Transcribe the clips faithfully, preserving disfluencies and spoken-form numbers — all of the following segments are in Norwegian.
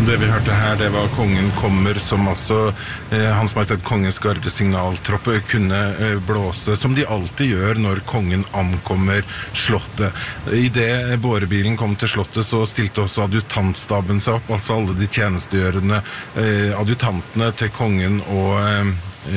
Det vi hørte her, det var Kongen kommer, som altså eh, Hans Majestet Kongens gardesignaltroppe kunne eh, blåse, som de alltid gjør når kongen ankommer slottet. I det bårebilen kom til slottet, så stilte også adjutantstaben seg opp, altså alle de tjenestegjørende eh, adjutantene til kongen og eh,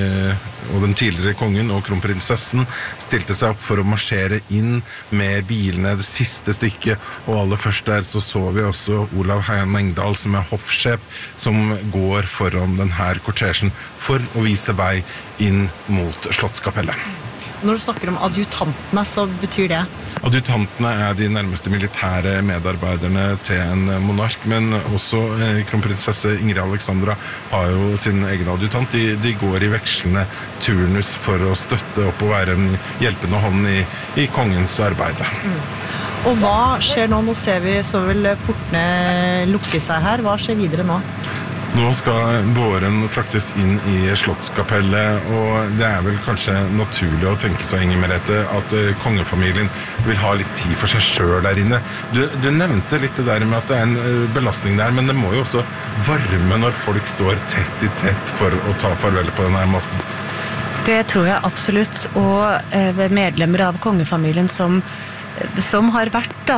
og den tidligere kongen og kronprinsessen stilte seg opp for å marsjere inn med bilene det siste stykket, og aller først der så så vi også Olav Heian Engdahl, som er hoffsjef, som går foran denne kortesjen for å vise vei inn mot Slottskapellet. Når du snakker om adjutantene, så betyr det? Adjutantene er de nærmeste militære medarbeiderne til en monark, men også eh, kronprinsesse Ingrid Alexandra har jo sin egen adjutant. De, de går i vekslende turnus for å støtte opp og være en hjelpende hånd i, i kongens arbeid. Mm. Og hva skjer nå? Nå ser vi så vel portene lukke seg her. Hva skjer videre nå? Nå skal båren fraktes inn i Slottskapellet, og det er vel kanskje naturlig å tenke seg, Inger Merete, at uh, kongefamilien vil ha litt tid for seg selv der inne. Du, du nevnte litt det der med at det er en uh, belastning der, men det må jo også varme når folk står tett i tett for å ta farvel på denne måten. Det tror jeg absolutt, og uh, medlemmer av kongefamilien som som har vært da,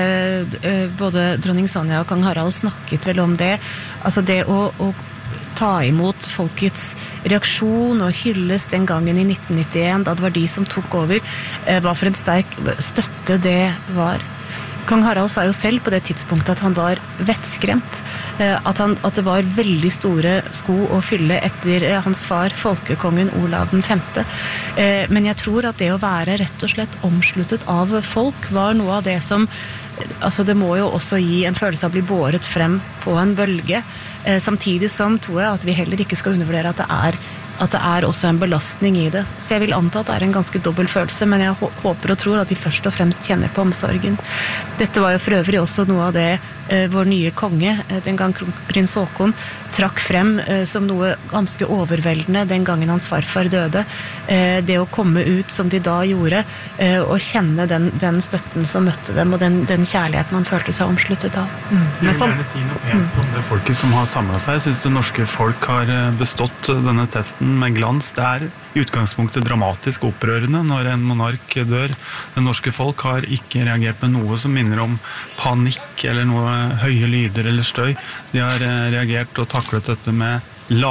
eh, både dronning Sonja og kong Harald snakket vel om det, altså det å, å ta imot folkets reaksjon og hylles den gangen i nitten nittien, da det var de som tok over, eh, hva for en sterk støtte det var. Kong Harald sa jo selv på det tidspunktet at han var vettskremt, at, han, at det var veldig store sko å fylle etter hans far, folkekongen Olav den femte. Men jeg tror at det å være rett og slett omsluttet av folk var noe av det som, altså det må jo også gi en følelse av å bli båret frem på en bølge, samtidig som tror jeg at vi heller ikke skal undervurdere at det er at det er også en belastning i det. Så jeg vil anta at det er en ganske dobbel følelse, men jeg håper og tror at de først og fremst kjenner på omsorgen. Dette var jo for øvrig også noe av det eh, vår nye konge, eh, den gang prins Håkon, trakk frem eh, som noe ganske overveldende den gangen hans farfar døde. Eh, det å komme ut som de da gjorde, eh, og kjenne den, den støtten som møtte dem, og den, den kjærligheten man følte seg omsluttet av. Mm. Jeg vil gjerne si noe pent om det folket som har samlet seg. Jeg synes det norske folk har bestått denne testen med glans. Det er i utgangspunktet dramatisk opprørende når en monark dør. Det norske folk har ikke reagert med noe som minner om panikk eller noe høye lyder eller støy. De har reagert og taklet dette med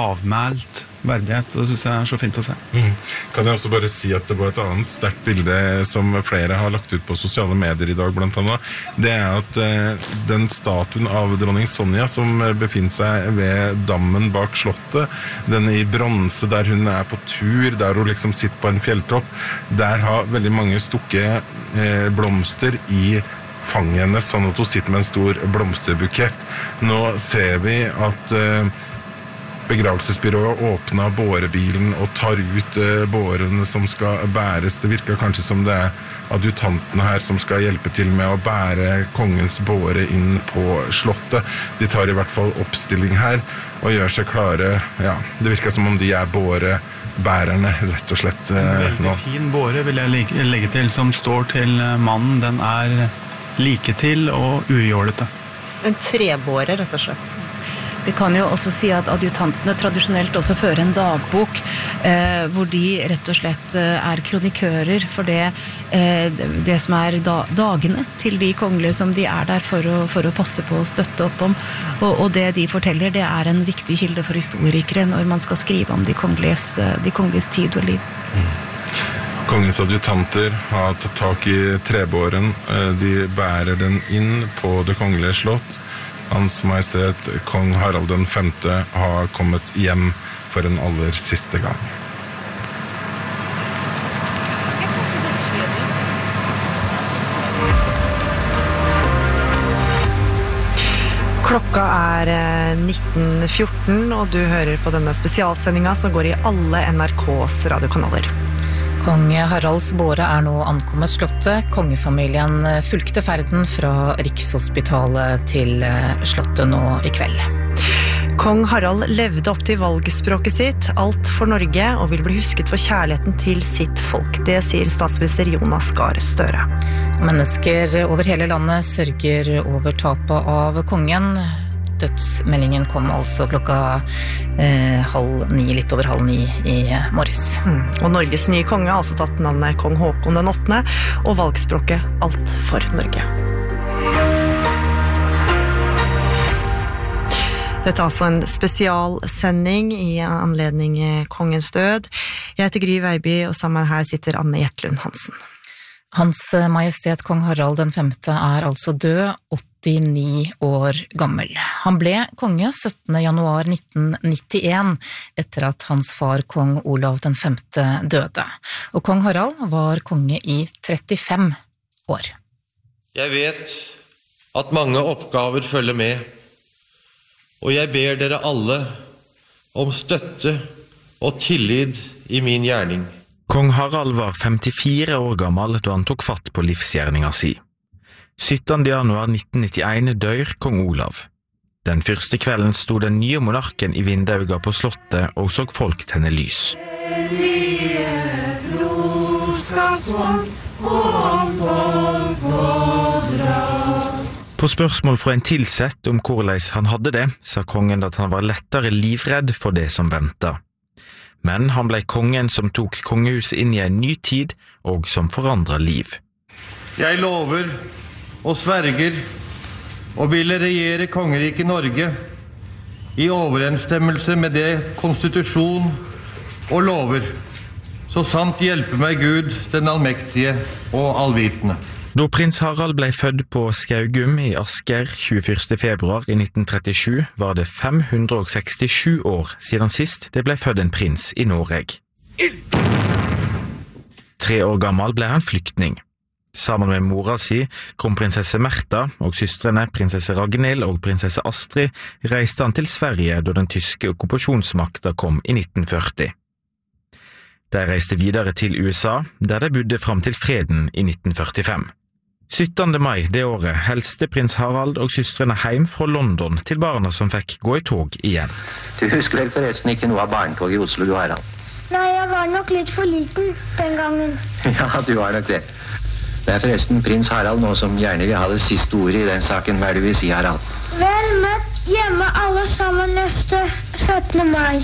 lavmælt verdighet, og det synes jeg er så fint å se. Mm. Kan jeg også bare si at det var et annet sterkt bilde som flere har lagt ut på sosiale medier i dag blant annet. Det er at eh, den statuen av dronning Sonja som befinner seg ved dammen bak slottet, den i bronse der hun er på tur, der hun liksom sitter på en fjelltopp, der har veldig mange stukket eh, blomster i fanget hennes, sånn at hun sitter med en stor blomsterbukett. Nå ser vi at eh, begravelsesbyrået åpnet bårebilen og tar ut eh, bårene som skal bæres. Det virker kanskje som det er adjutantene her som skal hjelpe til med å bære kongens båre inn på slottet. De tar i hvert fall oppstilling her og gjør seg klare. Ja, det virker som om de er bårebærerne, rett og slett. Eh, en veldig nå. Fin båre vil jeg legge, legge til, som står til mannen. Den er like til og ujålete. En trebåre, rett og slett. Vi kan jo også si at adjutantene tradisjonelt også fører en dagbok, eh, hvor de rett og slett eh, er kronikører for det, eh, det som er da, dagene til de kongelige som de er der for å, for å passe på og støtte opp om. Og, og det de forteller, det er en viktig kilde for historikere når man skal skrive om de kongeliges, de kongeliges tid og liv. Mm. Kongens adjutanter har tatt tak i trebåren. De bærer den inn på det kongelige slott. Hans Majestet kong Harald den femte har kommet hjem for en aller siste gang. Klokka er nitten fjorten, og du hører på denne spesialsendinga som går i alle N R K's radiokanaler. Kong Haralds båre er nå ankommet slottet. Kongefamilien fulgte ferden fra Rikshospitalet til slottet nå i kveld. Kong Harald levde opp til valgspråket sitt, alt for Norge, og vil bli husket for kjærligheten til sitt folk. Det sier statsminister Jonas Gahr Støre. Mennesker over hele landet sørger over tapet av kongen. Dødsmeldingen kom altså klokka eh, halv ni, litt over halv ni i morges. Mm. Og Norges nye konge har altså tatt navnet Kong Håkon den åttende, og valgspråket Alt for Norge. Dette er altså en spesialsending i anledning kongens død. Jeg heter Gry Veiby, og sammen her sitter Anne Jetlund Hansen. Hans Majestet Kong Harald den femte er altså død, åttini år gammel. Han ble konge syttende januar nitten nittien, etter at hans far Kong Olav den femte døde. Og Kong Harald var konge i trettifem år. Jeg vet at mange oppgaver følger med, og jeg ber dere alle om støtte og tillit i min gjerning. Kong Harald var femtifire år gammel da han tok fatt på livsgjerninga si. syttende januar nitten nittien dør kong Olav. Den første kvelden sto den nye monarken i vindauga på slottet og så folk tenne lys. På spørsmål fra en tilsett om hvordan han hadde det, sa kongen at han var lettere livredd for det som ventet. Men han ble kongen som tok kongehuset inn i en ny tid og som forandret liv. Jeg lover og sverger og ville regjere kongeriket Norge i overensstemmelse med det konstitusjon og lover, så sant hjelper meg Gud, den allmektige og allvitende. Da prins Harald ble født på Skaugum i Asker tjueførste februar i nitten trettisju, var det fem hundre sekstisju år siden sist det ble født en prins i Norge. Tre år gammel ble han flyktning. Sammen med mora si, kronprinsesse Märtha og søstrene prinsesse Ragnhild og prinsesse Astrid, reiste han til Sverige da den tyske okkupasjonsmakta kom i nitten førti. De reiste videre til U S A, der de bodde fram til freden i nitten førtifem. syttende mai det året helste prins Harald og søstrene hjem fra London til barna som fikk gå i tog igjen. Du husker vel forresten ikke noe av barnetog i Oslo, du Harald? Nei, jeg var nok litt for liten den gangen. Ja, du var nok det. Det er forresten prins Harald nå som gjerne vil ha det siste ordet i den saken. Hva er det du vil si, Harald? Vel møtt hjemme alle sammen neste syttende mai.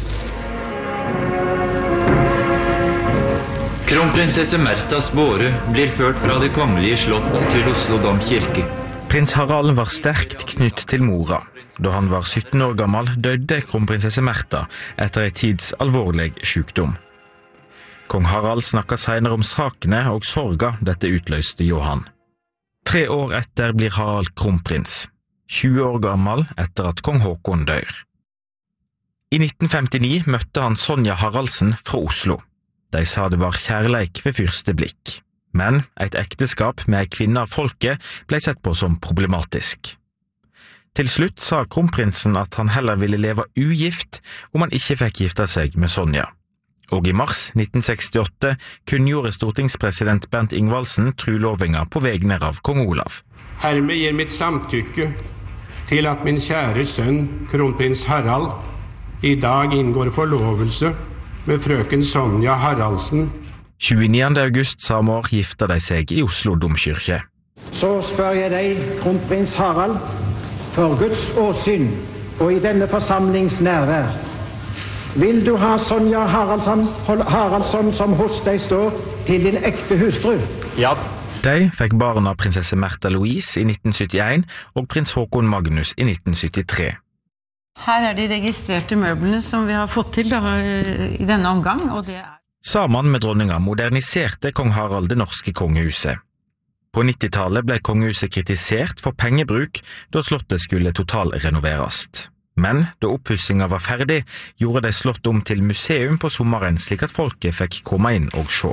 Kronprinsesse Märthas båre blir ført fra det kongelige slott til Oslo domkirke. Prins Harald var sterkt knytt til mora. Da han var sytten år gammel døde kronprinsesse Märtha etter en tids alvorlig sykdom. Kong Harald snakket senere om sakene og sorga dette utløste Johan. Tre år etter blir Harald kronprins, tjue år gammel etter at kong Håkon dør. I nitten femtini møtte han Sonja Haraldsen fra Oslo. De sa det var kjærleik ved første blikk, men et ekteskap med ei kvinne av folket ble sett på som problematisk. Til slutt sa kronprinsen at han heller ville leve ugift om han ikke fikk gifte seg med Sonja. Og i mars nitten sekstiåtte kunngjorde stortingspresident Bernt Ingvaldsen trulovinga på vegne av kong Olav. Hermed gir mitt samtykke til at min kjære sønn, kronprins Harald, i dag inngår forlovelse med frøken Sonja Haraldsen. tjueniende august samme år gifta de seg i Oslo domkirke. Så spør jeg deg, kronprins Harald, for Guds åsyn og i denne forsamlings nærvær, vil du ha Sonja Haraldsson, Haraldsson som hos deg står til din ekte hustru? Ja. De fikk barna prinsesse Märtha Louise i nitten syttien og prins Håkon Magnus i nitten syttitre. Her er de registrerte møblene som vi har fått til da, i denne omgang, og det er... Sammen med dronninga moderniserte kong Harald det norske kongehuset. På nittitallet ble kongehuset kritisert for pengebruk da slottet skulle totalrenoveres. Men da oppussinga var ferdig, gjorde de slottet om til museum på sommeren slik at folket fikk komme inn og se.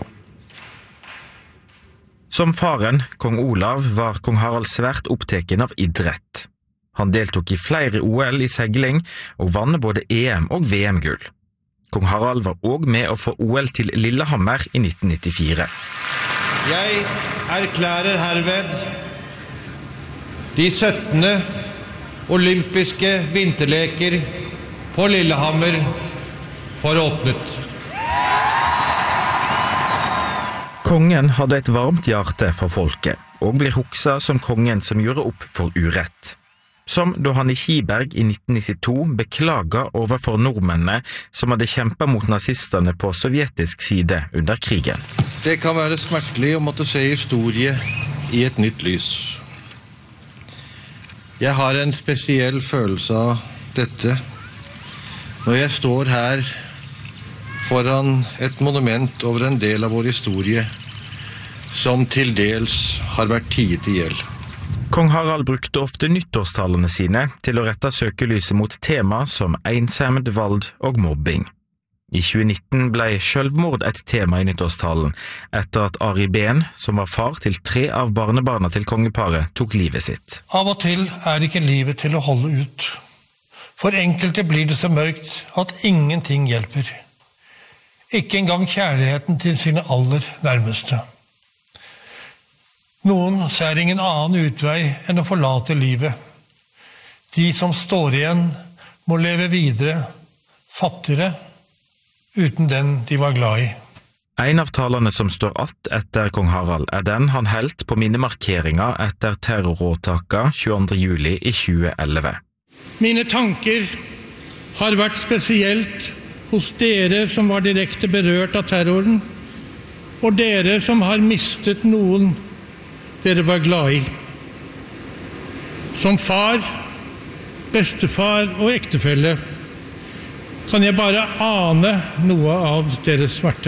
Som faren, kong Olav, var kong Harald svært oppteken av idrett. Han deltok i flere O L i segling og vann både E M og V M-gull. Kong Harald var også med å få O L til Lillehammer i nitten nittifire. Jeg erklærer herved de syttende olympiske vinterleker på Lillehammer for åpnet. Kongen hadde et varmt hjerte for folket, og blir hukset som kongen som gjorde opp for urett. Som da han i Kiberg i nitten nittito beklaga overfor nordmennene som hadde kjempet mot nazistene på sovjetisk side under krigen. Det kan være smertelig å måtte se historie i et nytt lys. Jeg har en spesiell følelse av dette når jeg står her foran et monument over en del av vår historie som til dels har vært tiet i hjel. Kong Harald brukte ofte nyttårstalene sine til å rette søkelyset mot tema som ensemd, vold og mobbing. I tjue nitten ble selvmord et tema i nyttårstalen, etter at Ari Behn, som var far til tre av barnebarna til kongeparet, tok livet sitt. Av og til er ikke livet til å holde ut. For enkelte blir det så mørkt at ingenting hjelper. Ikke engang kjærligheten til sine aller nærmeste. Noen ser ingen annen utvei enn å forlate livet. De som står igjen må leve videre, fattigere, uten den de var glad i. En av talene som står att etter kong Harald er den han helt på minnemarkeringa etter terroråtaka tjueandre juli i tjue elleve. Mine tanker har vært spesielt hos dere som var direkte berørt av terroren, og dere som har mistet noen dere var glad i. Som far, bestefar og ektefelle kan jeg bare ane noe av deres smerte.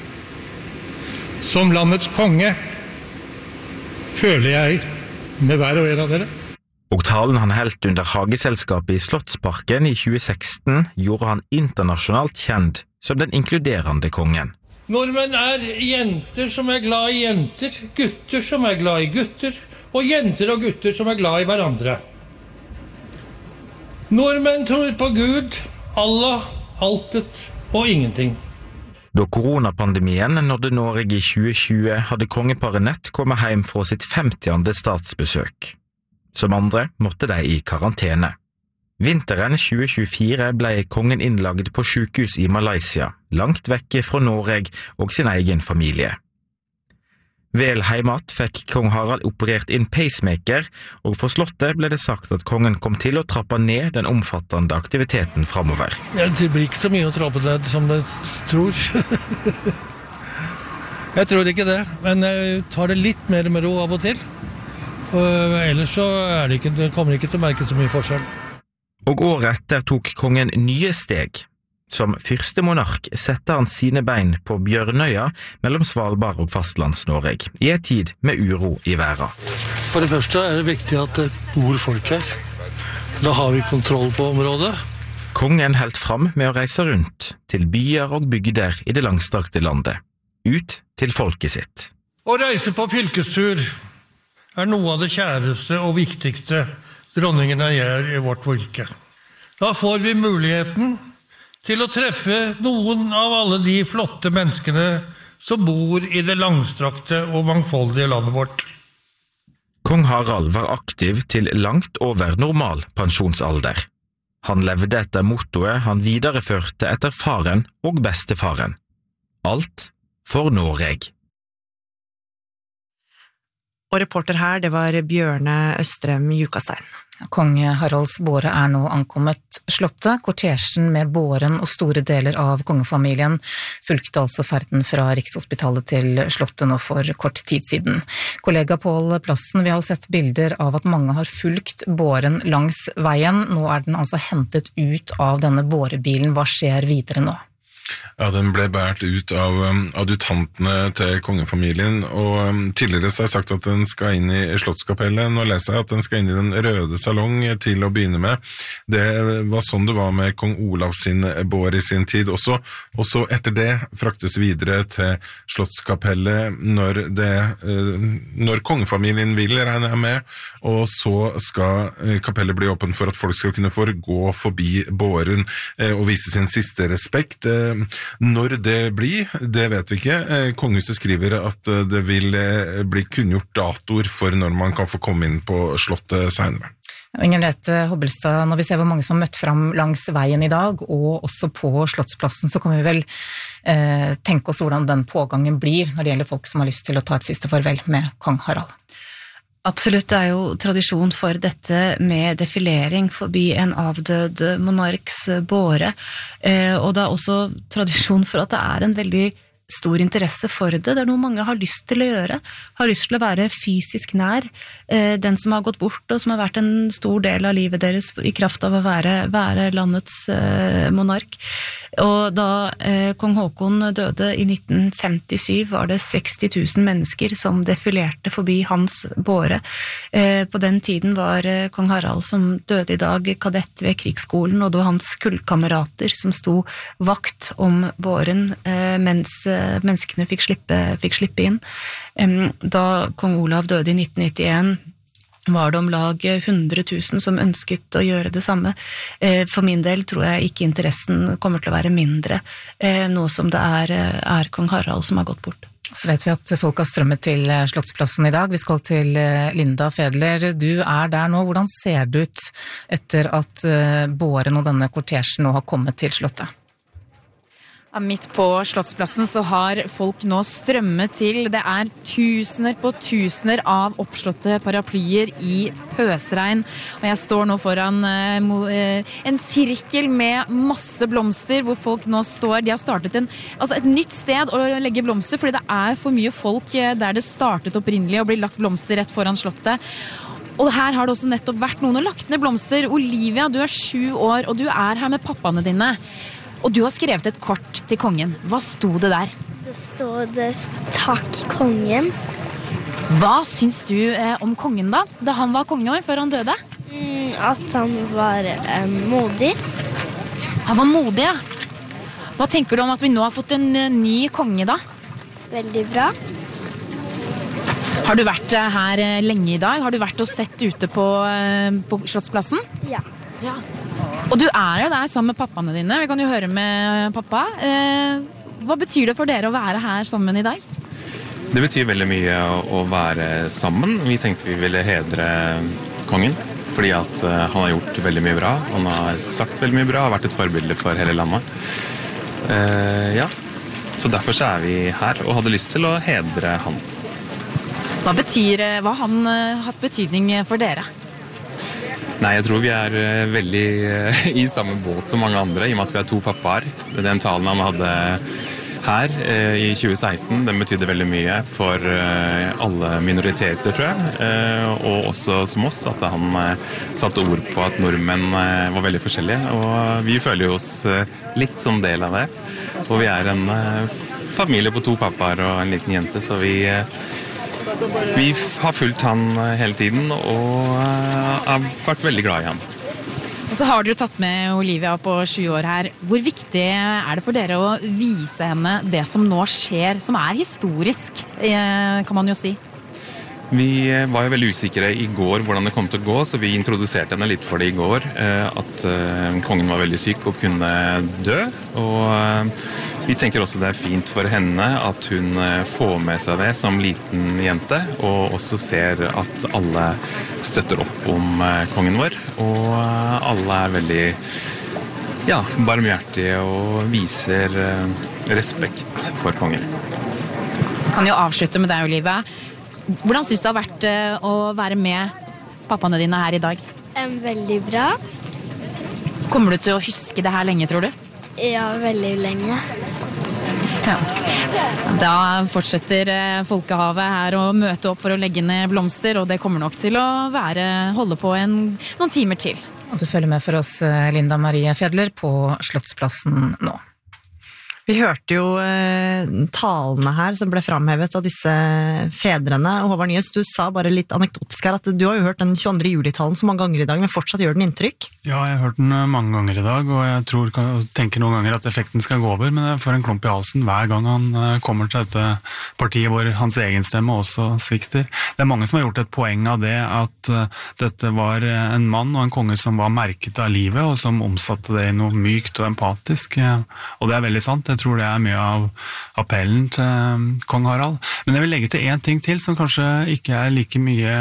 Som landets konge føler jeg med hver og en av dere. Og talen han helt under Hageselskapet i Slottsparken i tjue seksten gjorde han internasjonalt kjent som den inkluderende kongen. Nordmenn er jenter som er glad i jenter, gutter som er glad i gutter, og jenter og gutter som er glad i hverandre. Nordmenn tror på Gud, Allah, altet og ingenting. Da koronapandemien nådde Norge i tjue tjue, hadde kongeparet nett kommet hjem fra sitt femtiende statsbesøk. Som andre måtte de i karantene. Vinteren tjue tjuefire ble kongen innlagd på sykehus i Malaysia, langt vekke fra Norge og sin egen familie. Vel heimat fikk kong Harald operert inn pacemaker, og for slottet ble det sagt at kongen kom til å trappe ned den omfattende aktiviteten fremover. Ja, det blir ikke så mye å trappe ned som du tror. Jeg tror ikke det, men jeg tar det litt mer med ro av og til. Og ellers så er det ikke, det kommer ikke til å merke så mye forskjell. Og året etter tok kongen nye steg. Som første monark sette han sine bein på Bjørnøya mellom Svalbard og fastlands-Norge, i en tid med uro i verden. For det første er det viktig at det bor folk her. Da har vi kontroll på området. Kongen helt fram med å reise rundt til byer og bygder i det langstrakte landet, ut til folket sitt. Å reise på fylkestur er noe av det kjæreste og viktigste dronningene gjør i vårt fylke. Da får vi muligheten til å treffe noen av alle de flotte menneskene som bor i det langstrakte og mangfoldige landet vårt. Kong Harald var aktiv til langt over normal pensjonsalder. Han levde etter mottoet han videreførte etter faren og bestefaren. Alt for Noreg. Og reporter her, det var Bjørne Østrem Jukastein. Kong Haralds båre er nå ankommet slottet. Kortesjen med båren og store deler av kongefamilien fulgte altså ferden fra Rikshospitalet til slottet nå for kort tid siden. Kollega Pål Plassen, vi har sett bilder av at mange har fulgt båren langs veien. Nå er den altså hentet ut av denne bårebilen. Hva skjer videre nå? Ja, den ble bært ut av um, adjutantene til kongefamilien, og um, tidligere så har jeg sagt at den skal inn i Slottskapellet. Nå leser jeg at den skal inn i den røde salong til å begynne med. Det var sånn det var med kong Olav sin bår i sin tid også, og så etter det fraktes videre til Slottskapellet når, det, uh, når kongefamilien vil, regner jeg med, og så skal uh, kapellet bli åpen for at folk skal kunne få gå forbi båren uh, og vise sin siste respekt. Uh, Når det blir, det vet vi ikke. Kongehuset skriver at det vil bli kunngjort datoer for når man kan få komme inn på slottet senere. Inger-Merete Hobbelstad, når vi ser hvor mange som møtt fram langs veien i dag, og også på Slottsplassen, så kan vi vel eh, tenke oss hvordan den pågangen blir når det gjelder folk som har lyst til å ta et siste farvel med kong Harald. Absolutt, det er jo tradisjon for dette med defilering forbi en avdød monarks båre, og det er også tradisjon for at det er en veldig stor interesse for det. Det er noe mange har lyst til å gjøre, har lyst til å være fysisk nær eh, den som har gått bort, og som har vært en stor del av livet deres i kraft av å være, være landets eh, monark. Og da eh, kong Håkon døde i nitten femtisju var det seksti tusen mennesker som defilerte forbi hans båre. Eh, på den tiden var eh, kong Harald som døde i dag kadett ved krigsskolen, og det var hans kullkamerater som sto vakt om båren eh, mens eh, menneskene fikk slippe, fikk slippe inn. Da kong Olav døde i nitten nittien var det om lag hundre tusen som ønsket å gjøre det samme. For min del tror jeg ikke interessen kommer til å være mindre, nå som det er, er kong Harald som har gått bort. Så vet vi at folk har strømmet til Slottsplassen i dag. Vi skal til Linda Fedler. Du er der nå. Hvordan ser det ut etter at båren og denne kortesjen nå har kommet til Slottet? Midt på Slottsplassen så har folk nå strømmet til. Det er tusener på tusener av oppslåtte paraplyer i pøsregn. Og jeg står nå foran eh, en sirkel med masse blomster, hvor folk nå står. De har startet en, altså et nytt sted å legge blomster, fordi det er for mye folk der det startet opprinnelig og blir lagt blomster rett foran Slottet. Og her har det også nettopp vært noen og lagt ned blomster. Olivia, du er sju år, og du er her med pappaene dine. Og du har skrevet et kort til kongen. Hva sto det der? Det står det takk kongen. Hva syns du eh, om kongen da? Da han var konge før han døde? Mm, at han var eh, modig. Han var modig, ja. Hva tenker du om at vi nå har fått en uh, ny konge da? Veldig bra. Har du vært uh, her uh, lenge i dag? Har du vært og sett ute på, uh, på Slottsplassen? Ja. Ja. Og du er jo der sammen med pappaene dine. Vi kan jo høre med pappa. Eh, hva betyr det for dere å være her sammen i dag? Det betyr veldig mye å være sammen. Vi tenkte vi ville hedre kongen, fordi at han har gjort veldig mye bra. Han har sagt veldig mye bra, har vært et forbilde for hele landet. Eh, ja. Så derfor så er vi her, og hadde lyst til å hedre han. Hva betyr, hva har han hatt betydning for dere? Nei, jeg tror vi er veldig i samme båt som mange andre, i og med at vi er to pappaer. Den talen han hadde her i tjue seksten, den betydde veldig mye for alle minoriteter, tror jeg. Og også som oss, at han satte ord på at nordmenn var veldig forskjellige. Og vi føler jo oss litt som del av det. Og vi er en familie på to pappaer og en liten jente, så vi... Vi har fulgt han hele tiden og har vært veldig glad i han. Og så har dere tatt med Olivia på sju år her. Hvor viktig er det for dere å vise henne det som nå skjer, som er historisk, kan man jo si? Vi var jo veldig usikre i går hvordan det kom til å gå, så vi introduserte henne litt for det i går, at kongen var veldig syk og kunne dø. Og vi tenker også det er fint for henne at hun får med seg det som liten jente, og også ser at alle støtter opp om kongen vår, og alle er veldig ja, barmhjertige og viser respekt for kongen. Jeg kan jo avslutte med deg, Olivia. Hvordan synes du det har vært å være med pappaene dine her i dag? Veldig bra. Kommer du til å huske det her lenge, tror du? Ja, veldig lenge. Ja. Da fortsetter Folkehavet her å møte opp for å legge ned blomster, og det kommer nok til å være, holde på en, noen timer til. Og du følger med for oss, Linda Marie Fedler, på Slottsplassen nå. Vi hørte jo eh, talene her som ble framhevet av disse fedrene. Og Håvard Nyhus, du sa bare litt anekdotisk her at du har jo hørt den tjueandre juli-talen så mange ganger i dag, men fortsatt gjør den inntrykk? Ja, jeg har hørt den mange ganger i dag, og jeg tror, tenker noen ganger at effekten skal gå over, men jeg får en klump i halsen hver gang han kommer til dette partiet hvor hans egen stemme også svikter. Det er mange som har gjort et poeng av det, at dette var en mann og en konge som var merket av livet, og som omsatte det i noe mykt og empatisk, og det er veldig sant. Jeg tror det er mye av appellen til kong Harald. Men jeg vil legge til en ting til som kanskje ikke er like mye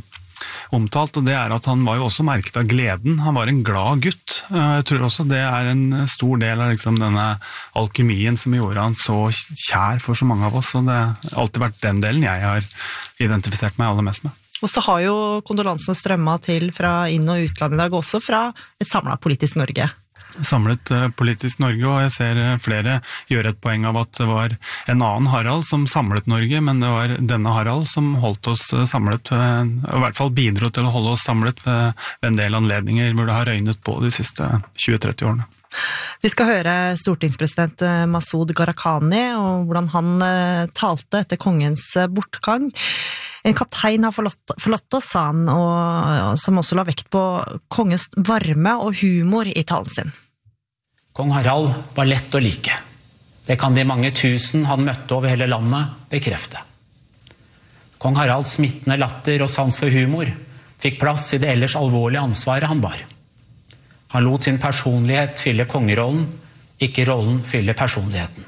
omtalt, og det er at han var jo også merket av gleden. Han var en glad gutt. Jeg tror også det er en stor del av liksom denne alkymien som gjorde han så kjær for så mange av oss, og det har alltid vært den delen jeg har identifisert meg aller mest med. Og så har jo kondolansene strømmet til fra inn- og utland i dag, også fra et samlet politisk Norge. Samlet politisk Norge, og jeg ser flere gjøre et poeng av at det var en annen Harald som samlet Norge, men det var denne Harald som holdt oss samlet, og i hvert fall bidro til å holde oss samlet ved en del anledninger hvor det har røynet på de siste tjue til tretti årene. Vi skal høre stortingspresident Masud Gharahkhani og hvordan han talte etter kongens bortgang. En kaptein har forlatt, forlatt oss, sa han, og som også la vekt på kongens varme og humor i talen sin. Kong Harald var lett å like. Det kan de mange tusen han møtte over hele landet bekrefte. Kong Haralds smittende latter og sans for humor fikk plass i det ellers alvorlige ansvaret han bar. Han lot sin personlighet fylle kongerollen, ikke rollen fylle personligheten.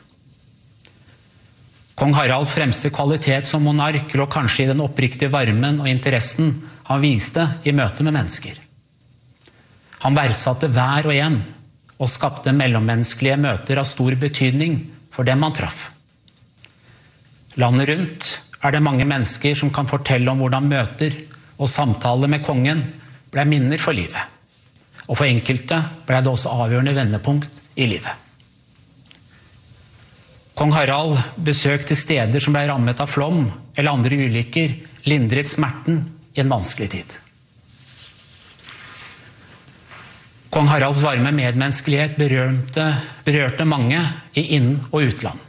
Kong Haralds fremste kvalitet som monark lå kanskje i den oppriktige varmen og interessen han viste i møte med mennesker. Han verdsatte hver og en, og skapte mellommenneskelige møter av stor betydning for dem han traff. Landet rundt er det mange mennesker som kan fortelle om hvordan møter og samtaler med kongen ble minner for livet. Og for enkelte ble det også avgjørende vendepunkt i livet. Kong Harald besøkte steder som ble rammet av flom eller andre ulykker, lindret smerten i en vanskelig tid. Kong Haralds varme medmenneskelighet berørte, berørte mange i inn- og utland.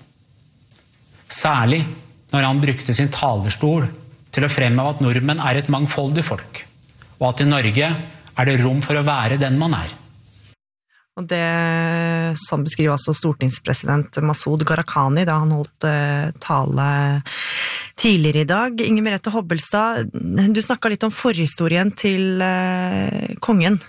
Særlig når han brukte sin talerstol til å fremheve at nordmenn er et mangfoldig folk, og at i Norge er det rom for å være den man er. Og det som beskriver altså stortingspresident Masud Gharahkhani da han holdt uh, tale tidligere i dag. Inger Merete Hobbelstad, du snakket litt om forhistorien til uh, kongen.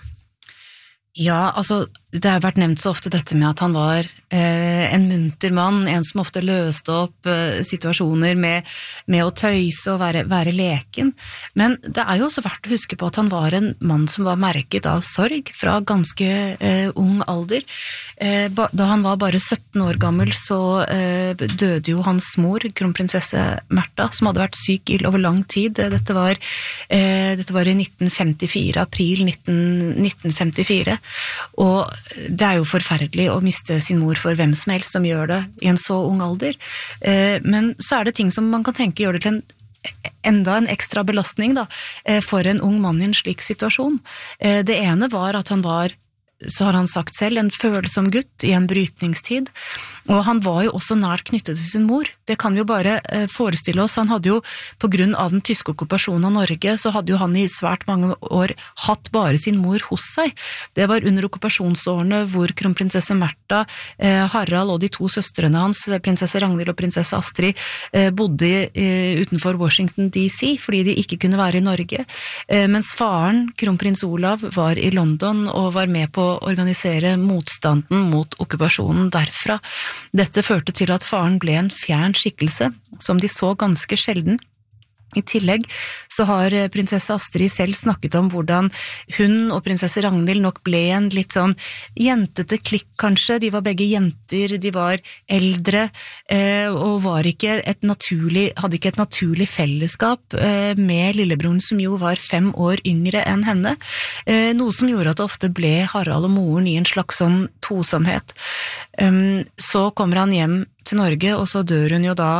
Ja, altså, det har vært nevnt så ofte dette med at han var eh, en munter mann, en som ofte løste opp eh, situasjoner med, med å tøyse og være, være leken. Men det er jo også verdt å huske på at han var en mann som var merket av sorg fra ganske eh, ung alder. Eh, ba, da han var bare sytten år gammel, så eh, døde jo hans mor, kronprinsesse Märtha, som hadde vært syk over lang tid. Dette var, eh, dette var i nitten femtifire, april nitten femtifire. Og det er jo forferdelig å miste sin mor for hvem som helst som gjør det i en så ung alder. Men så er det ting som man kan tenke gjør det til en enda en ekstra belastning da, for en ung mann i en slik situasjon. Det ene var at han var, så har han sagt selv, en følsom gutt i en brytningstid. Og han var jo også nært knyttet til sin mor. Det kan vi jo bare forestille oss. Han hadde jo, på grunn av den tyske okkupasjonen av Norge, så hadde jo han i svært mange år hatt bare sin mor hos seg. Det var under okkupasjonsårene hvor kronprinsesse Märtha, eh, Harald og de to søstrene hans, prinsesse Ragnhild og prinsesse Astrid, eh, bodde eh, utenfor Washington D C, fordi de ikke kunne være i Norge. Eh, mens faren, kronprins Olav, var i London og var med på å organisere motstanden mot okkupasjonen derfra. Dette førte til at faren ble en fjern skikkelse, som de så ganske sjelden. I tillegg så har prinsesse Astrid selv snakket om hvordan hun og prinsesse Ragnhild nok ble en litt sånn jentete klikk kanskje. De var begge jenter, de var eldre, eh, og var ikke et naturlig, hadde ikke et naturlig fellesskap eh, med lillebroren som jo var fem år yngre enn henne. Eh, noe som gjorde at det ofte ble Harald og moren i en slags sånn tosomhet. Um, så kommer han hjem til Norge, og så dør hun jo da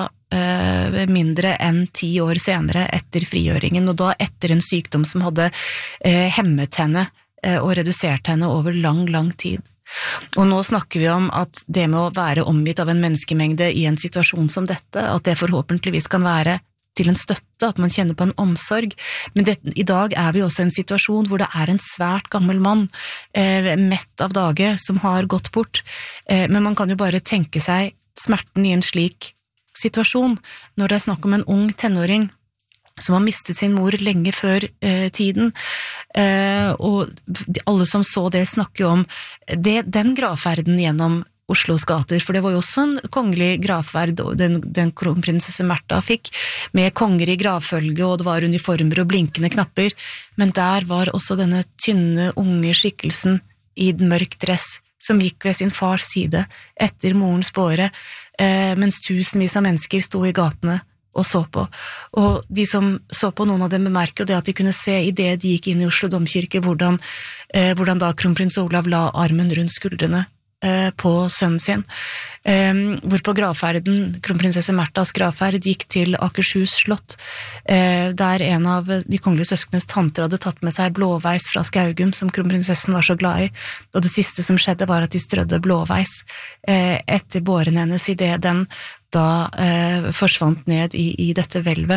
mindre enn ti år senere etter frigjøringen, og da etter en sykdom som hadde eh, hemmet henne eh, og redusert henne over lang, lang tid. Og nå snakker vi om at det med å være omgitt av en menneskemengde i en situasjon som dette, at det forhåpentligvis kan være til en støtte, at man kjenner på en omsorg. Men det, i dag er vi også i en situasjon hvor det er en svært gammel mann, eh, mett av dage, som har gått bort. Eh, men man kan jo bare tenke seg smerten i en slik situasjon, når det er snakk om en ung tenåring som har mistet sin mor lenge før eh, tiden, eh, og alle som så det snakker jo om det, den gravferden gjennom Oslos gater, for det var jo også en kongelig gravferd den, den kronprinsesse Märtha fikk, med konger i gravfølge, og det var uniformer og blinkende knapper, men der var også denne tynne, unge skikkelsen i mørk dress, som gikk ved sin fars side etter morens båre, eh, mens tusenvis av mennesker sto i gatene og så på. Og de som så på, noen av dem bemerker det at de kunne se i det de gikk inn i Oslo domkirke, hvordan, eh, hvordan da kronprins Olav la armen rundt skuldrene eh, på sønnen sin. Eh, hvor på gravferden, kronprinsesse Märthas gravferd, gikk til Akershus slott, eh, der en av de kongelige søskenes tanter hadde tatt med seg blåveis fra Skaugum, som kronprinsessen var så glad i, og det siste som skjedde var at de strødde blåveis eh, etter båren hennes i det den da eh, forsvant ned i, i dette hvelvet.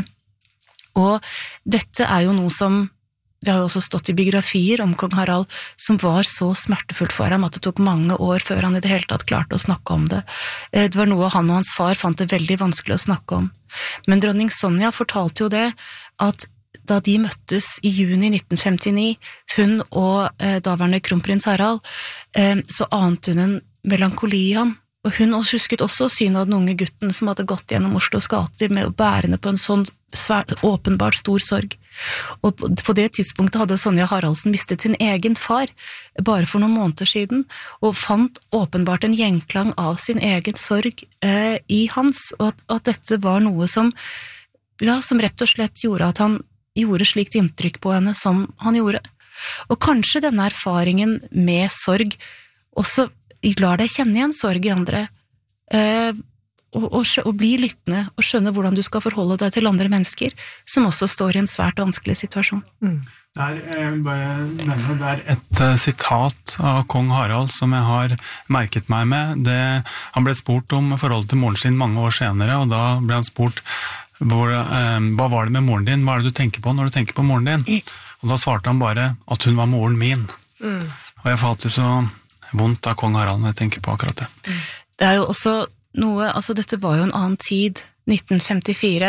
Og dette er jo noe som, det har jo også stått i biografier om kong Harald, som var så smertefullt for ham at det tok mange år før han i det hele tatt klarte å snakke om det. Eh, det var noe han og hans far fant det veldig vanskelig å snakke om. Men dronning Sonja fortalte jo det, at da de møttes i juni nitten femtini, hun og eh, daværende kronprins Harald, eh, så ante hun en melankoli i ham. Og hun husket også synet av den unge gutten som hadde gått gjennom Oslos gater med å bærende på en sånn svært, åpenbart stor sorg. Og på det tidspunktet hadde Sonja Haraldsen mistet sin egen far, bare for noen måneder siden, og fant åpenbart en gjenklang av sin egen sorg eh, i hans, og at, at dette var noe som, ja, som rett og slett gjorde at han gjorde slikt inntrykk på henne som han gjorde. Og kanskje denne erfaringen med sorg også lar deg kjenne igjen sorg i andre, eh, og, og, og bli lyttende, og skjønne hvordan du skal forholde deg til andre mennesker, som også står i en svært vanskelig situasjon. Mm. Der, jeg bare nevner, det er et uh, sitat av kong Harald som jeg har merket meg med. Det, han ble spurt om forholdet til moren sin mange år senere, og da ble han spurt, hvor, uh, hva var det med moren din? Hva er det du tenker på når du tenker på moren din? Mm. Og da svarte han bare at hun var moren min. Mm. Og jeg får alltid så vondt av kong Harald når jeg tenker på akkurat det. Det er jo også noe, altså dette var jo en annen tid, nitten femtifire,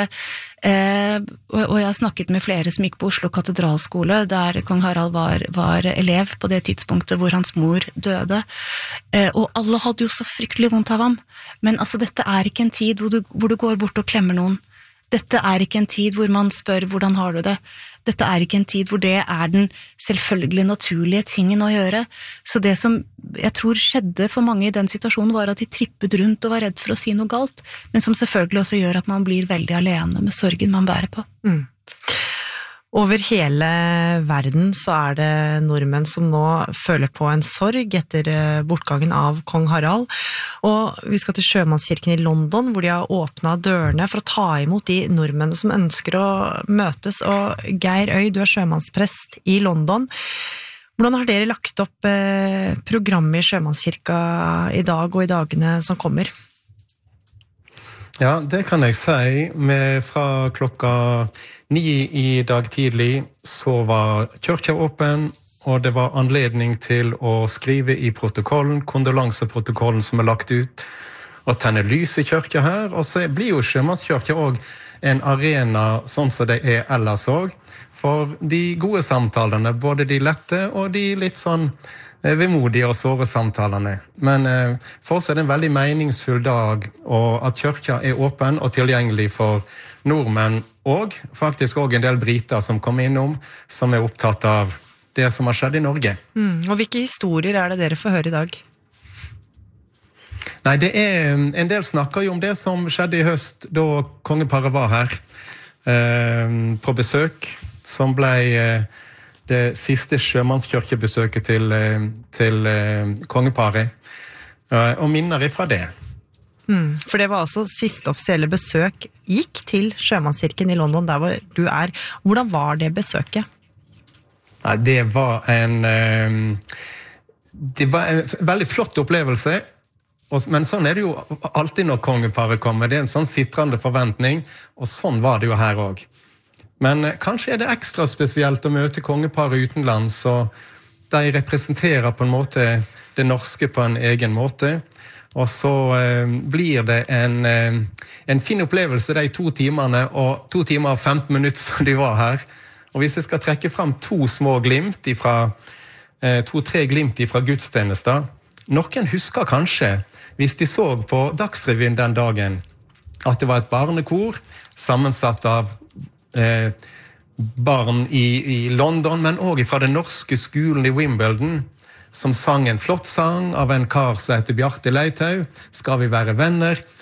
eh, og, og jeg har snakket med flere som gikk på Oslo katedralskole, der kong Harald var, var elev på det tidspunktet hvor hans mor døde, eh, og alle hadde jo så fryktelig vondt av ham, men altså dette er ikke en tid hvor du, hvor du går bort og klemmer noen. Dette er ikke en tid hvor man spør hvordan har du det. Dette er ikke en tid hvor det er den selvfølgelig naturlige tingen å gjøre. Så det som jeg tror skjedde for mange i den situasjonen var at de trippet rundt og var redd for å si noe galt, men som selvfølgelig også gjør at man blir veldig alene med sorgen man bærer på. Mm. Over hele verden så er det nordmenn som nå føler på en sorg etter bortgangen av kong Harald, og vi skal til Sjømannskirken i London, hvor de har åpnet dørene for å ta imot de nordmennene som ønsker å møtes, og Geir Øy, du er sjømannsprest i London. Hvordan har dere lagt opp programmet i Sjømannskirka i dag og i dagene som kommer? Ja, det kan jeg si. Med fra klokka ni i dag tidlig så var kirka åpen, og det var anledning til å skrive i protokollen, kondolanseprotokollen som er lagt ut, og tenne lys i kirka her. Og så blir jo Sjømannskirka også en arena sånn som det er ellers også, for de gode samtalene, både de lette og de litt sånn vemodige og såre samtalene. Men eh, for oss er det en veldig meningsfull dag, og at kirka er åpen og tilgjengelig for nordmenn, og faktisk også en del briter som kommer innom, som er opptatt av det som har skjedd i Norge. Mm, og hvilke historier er det dere får høre i dag? Nei, det er, en del snakker jo om det som skjedde i høst, da kongeparet var her, eh, på besøk, som ble eh, det siste sjømannskirkebesøket til, til uh, kongeparet, uh, og minner ifra det. Mm, for det var altså siste offisielle besøk gikk til Sjømannskirken i London, der hvor du er. Hvordan var det besøket? Nei, det var en uh, det var en veldig flott opplevelse, og, men sånn er det jo alltid når kongeparet kommer. Det er en sånn sitrende forventning, og sånn var det jo her også. Men kanskje er det ekstra spesielt å møte kongeparet utenlands, og de representerer på en måte det norske på en egen måte, og så eh, blir det en, eh, en fin opplevelse de to timene, og to timer og femten minutter som de var her. Og hvis jeg skal trekke frem to små glimt ifra, eh, to-tre glimt ifra gudstjenester, noen husker kanskje, hvis de så på Dagsrevyen den dagen, at det var et barnekor sammensatt av Eh, barn i, i London, men også fra den norske skolen i Wimbledon, som sang en flott sang av en kar som heter Bjarte Leithaug, Skal vi være venner?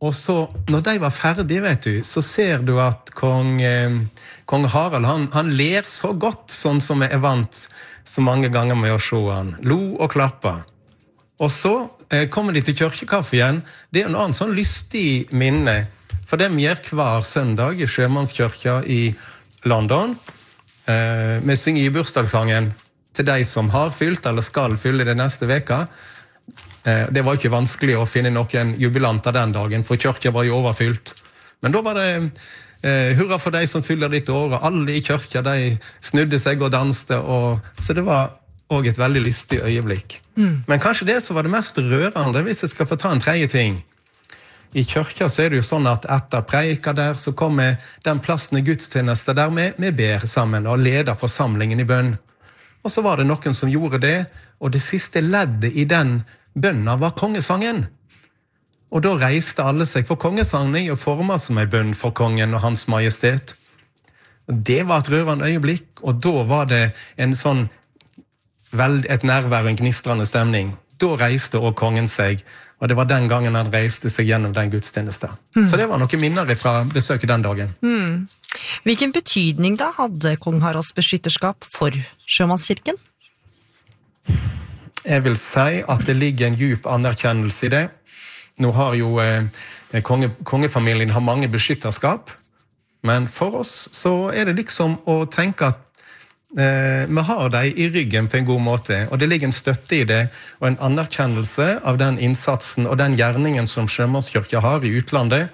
Og så, når de var ferdige, vet du, så ser du at kong, eh, kong Harald, han, han ler så godt, sånn som jeg er vant så mange ganger med å se han. Lo og klappa. Og så eh, kommer de til kirkekaffe igjen. Det er en annen sånn lystig minne. For dem gjør hver søndag i Sjømannskirka i London. Eh, vi synger i bursdagssangen til de som har fylt, eller skal fylle det neste veka. Det var ikke vanskelig å finne noen jubilanter den dagen, for kirka var jo overfylt. Men da var det eh, hurra for de som fyller ditt år, og alle i kirka, de snudde seg og danste, og, så det var også et veldig lystig øyeblikk. Mm. Men kanskje det som var det mest rørende, hvis jeg skal få ta en tredje ting. I kirka så er det jo sånn at etter preika der, så kommer den plassen i gudstjeneste der vi, vi ber sammen og leder forsamlingen i bønn. Og så var det noen som gjorde det, og det siste leddet i den bønna var kongesangen. Og da reiste alle seg, for kongesangen er jo formet som en bønn for kongen og hans majestet. Og det var et rørende øyeblikk, og da var det en sånn, veld, et nærvær, en gnistrende stemning. Da reiste også kongen seg, og det var den gangen han reiste seg gjennom den gudstjenesten. Mm. Så det var noen minner fra besøket den dagen. Mm. Hvilken betydning da hadde kong Haralds beskytterskap for Sjømannskirken? Jeg vil si at det ligger en djup anerkjennelse i det. Nå har jo eh, konge, kongefamilien har mange beskytterskap, men for oss så er det liksom å tenke at eh, vi har dem i ryggen på en god måte, og det ligger en støtte i det, og en anerkjennelse av den innsatsen og den gjerningen som Sjømannskirka har i utlandet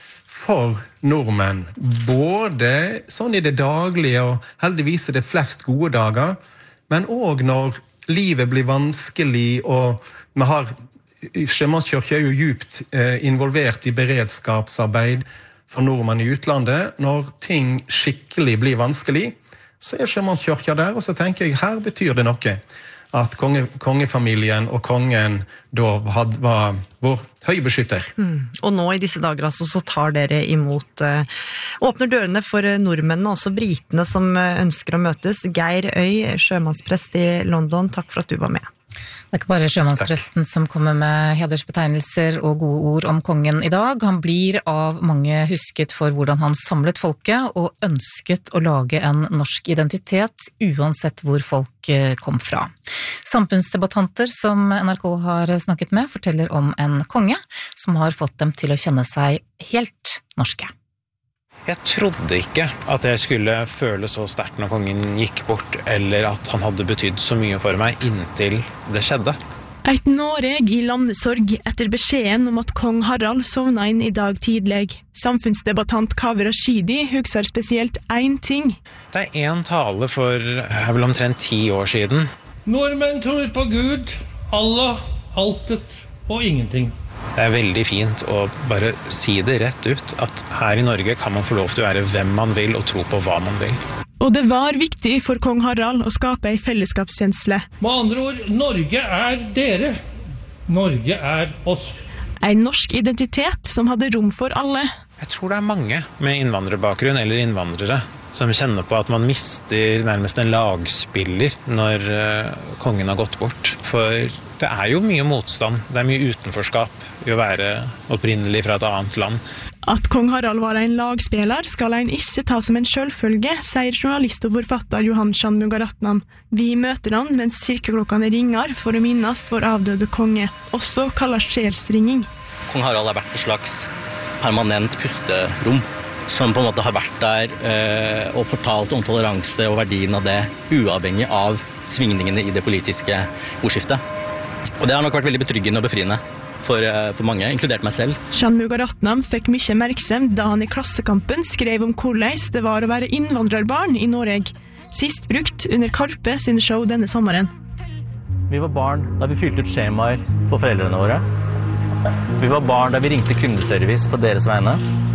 for nordmenn. Både sånn i det daglige, og heldigvis er det flest gode dager, men også når livet blir vanskelig, og vi har, Sjømannskirka er jo djupt eh, involvert i beredskapsarbeid for nordmenn i utlandet. Når ting skikkelig blir vanskelig, så er Sjømannskirka der, og så tenker jeg, her betyr det noe. At konge, kongefamilien og kongen da had, var vår høybeskytter. Mm. Og nå i disse dager altså, så tar dere imot, uh, åpner dørene for nordmennene, også britene som ønsker å møtes. Geir Øy, sjømannsprest i London, takk for at du var med. Det er ikke bare sjømannspresten som kommer med hedersbetegnelser og gode ord om kongen i dag. Han blir av mange husket for hvordan han samlet folket og ønsket å lage en norsk identitet, uansett hvor folk kom fra. Samfunnsdebattanter som N R K har snakket med forteller om en konge som har fått dem til å kjenne seg helt norske. Jeg trodde ikke at jeg skulle føle så sterkt når kongen gikk bort, eller at han hadde betydd så mye for meg inntil det skjedde. Et Noreg i landesorg etter beskjeden om at kong Harald sovna inn i dag tidlig. Samfunnsdebattant Kaveh Rashidi husker spesielt én ting. Det er en tale for er vel omtrent ti år siden. Nordmenn tror på Gud, Allah, altet og ingenting. Det er veldig fint å bare si det rett ut, at her i Norge kan man få lov til å være hvem man vil og tro på hva man vil. Og det var viktig for kong Harald å skape en fellesskapskjensle. Med andre ord, Norge er dere. Norge er oss. En norsk identitet som hadde rom for alle. Jeg tror det er mange med innvandrerbakgrunn eller innvandrere som kjenner på at man mister nærmest en lagspiller når uh, kongen har gått bort. For det er jo mye motstand, det er mye utenforskap i å være opprinnelig fra et annet land. At kong Harald var en lagspiller skal en ikke ta som en selvfølge, sier journalist og forfatter Johan Shanmugaratnam. Vi møter han mens kirkeklokkene ringer for å minnes vår avdøde konge, også kallet sjelsringing. Kong Harald har vært et slags permanent pusterom, som på en måte har vært der øh, og fortalt om toleranse og verdien av det, uavhengig av svingningene i det politiske ordskiftet. Og det har nok vært veldig betryggende og befriende for, for mange, inkludert meg selv. Shanmugaratnam fikk mye oppmerksomhet da han i Klassekampen skrev om hvordan det var å være innvandrerbarn i Norge. Sist brukt under Karpe sine show denne sommeren. Vi var barn da vi fylte ut skjemaer for foreldrene våre. Vi var barn da vi ringte kundeservice på deres vegne.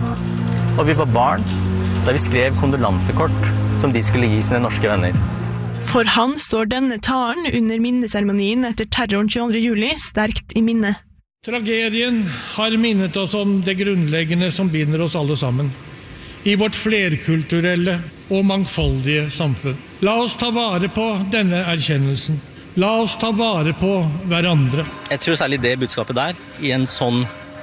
Og vi var barn da vi skrev kondolansekort som de skulle gi sine norske venner. For han står denne talen under minneseremonien etter terroren tjueandre juli sterkt i minne. Tragedien har minnet oss om det grunnleggende som binder oss alle sammen. I vårt flerkulturelle og mangfoldige samfunn. La oss ta vare på denne erkjennelsen. La oss ta vare på hverandre. Jeg tror særlig det budskapet der, i en sånn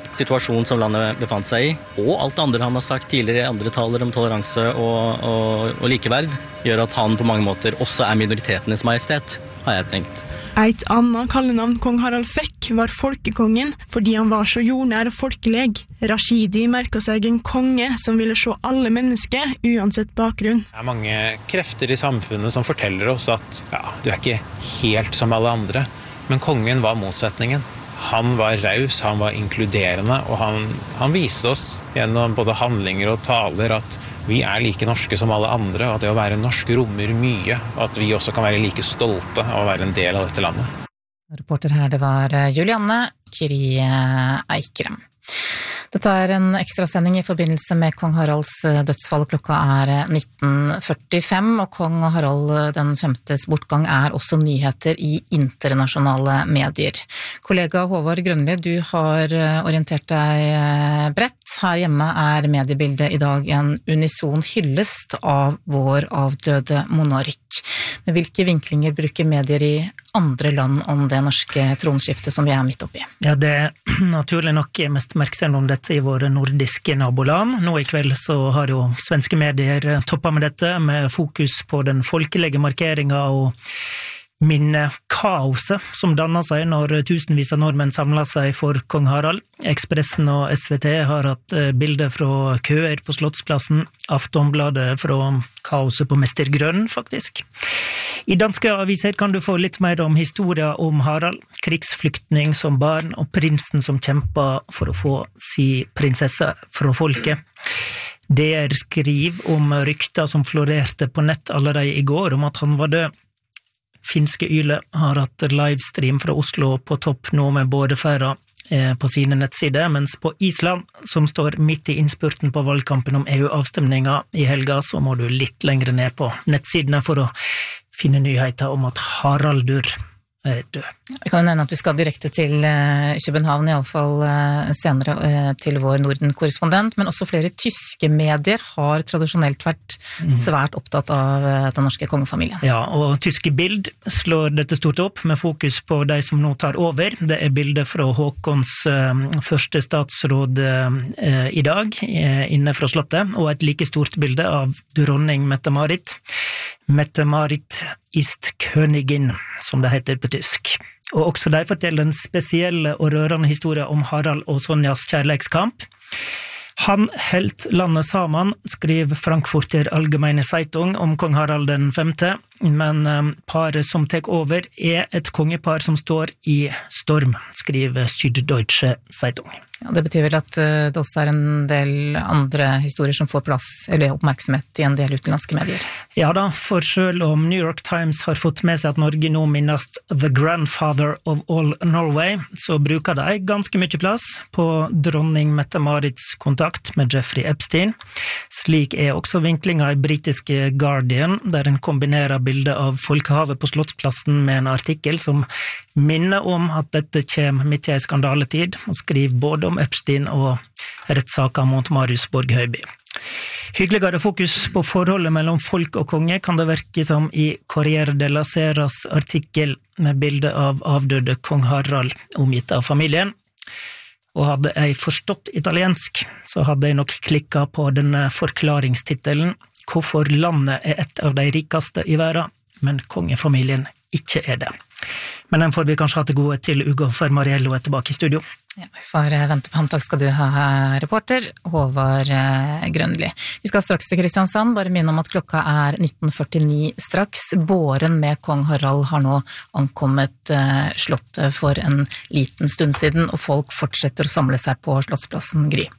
situasjon som landet befant seg i, og alt det andre han har sagt tidligere i andre taler om toleranse og, og, og likeverd, gjør at han på mange måter også er minoritetenes majestet, har jeg tenkt. Et annet kallenavn kong Harald fikk var folkekongen, fordi han var så jordnær og folkeleg. Rashidi merket seg en konge som ville se alle mennesker, uansett bakgrunn. Det er mange krefter i samfunnet som forteller oss at ja, du er ikke helt som alle andre, men kongen var motsetningen. Han var raus, han var inkluderende, og han, han viste oss gjennom både handlinger og taler at vi er like norske som alle andre, og at det å være norsk rommer mye, og at vi også kan være like stolte av å være en del av dette landet. Reporter her, det var Julianne Kyrie Eikrem. Dette er en ekstra sending i forbindelse med kong Haralds dødsfall. Klokka er nitten førtifem, og kong Harald den femtes bortgang er også nyheter i internasjonale medier. Kollega Håvard Grønli, du har orientert deg bredt. Her hjemme er mediebildet i dag en unison hyllest av vår avdøde monark. Men hvilke vinklinger bruker medier i andre land om det norske tronskiftet som vi er midt oppi? Ja, det er naturlig nok mest oppmerksomhet om dette i våre nordiske naboland. Nå i kveld så har jo svenske medier toppet med dette, med fokus på den folkelige markeringen og minne kaoset som dannet seg når tusenvis av nordmenn samlet seg for kong Harald. Ekspressen og S V T har hatt bilder fra køer på Slottsplassen, Aftonbladet fra kaoset på Mester Grønn, faktisk. I danske aviser kan du få litt mer om historien om Harald, krigsflyktning som barn og prinsen som kjempet for å få si prinsesse fra folket. D R skriver om rykter som florerte på nett allerede i går om at han var død. Finske Yle har hatt livestream fra Oslo på topp nå med bådefæra på sine nettsider, mens på Island, som står midt i innspurten på valgkampen om E U-avstemninga i helga, så må du litt lengre ned på nettsidene for å finne nyheter om at Haraldur er død. Vi kan jo nevne at vi skal direkte til København, i alle fall senere til vår Norden-korrespondent, men også flere tyske medier har tradisjonelt vært svært opptatt av den norske kongefamilien. Ja, og tyske Bild slår dette stort opp med fokus på de som nå tar over. Det er bilder fra Håkons første statsråd i dag, inne fra slottet, og et like stort bilde av dronning Mette-Marit. Mette-Marit ist Königin, som det heter på tysk. Og også de forteller en spesiell og rørende historie om Harald og Sonjas kjærleikskamp. Han helt landet sammen, skriver Frankfurter Allgemeine Zeitung om kong Harald den femte, men paret som tek over er et kongepar som står i storm, skriver Süddeutsche Zeitung. Ja, det betyr vel at det også er en del andre historier som får plass, eller oppmerksomhet i en del utenlandske medier. Ja da, for selv om New York Times har fått med seg at Norge nå minnes The Grandfather of All Norway, så bruker de ganske mye plass på dronning Mette-Marits kontakt med Jeffrey Epstein. Slik er også vinklinga i britiske Guardian, der en kombinerer bildet av folkehavet på Slottsplassen med en artikkel som minner om at dette kommer midt i en skandaletid, og skriver både om Epstein og rettssaker mot Marius Borg-Høiby. Hyggeligere fokus på forholdet mellom folk og konge kan det virke som i Corriere della Seras artikkel med bilde av avdøde kong Harald omgitt av familien. Og hadde jeg forstått italiensk, så hadde jeg nok klikket på denne forklaringstitelen «Hvorfor landet er et av de rikeste i verden, men kongefamilien ikke er det». Men den får vi kanskje ha til gode til Ugo Fermariello er tilbake i studio. Ja, vi får vente på ham. Takk skal du ha, reporter Håvard Grønli. Vi skal straks til Kristiansand, bare minne om at klokka er nitten førtini straks. Båren med kong Harald har nå ankommet slottet for en liten stund siden, og folk fortsetter å samle seg på Slottsplassen. Gry.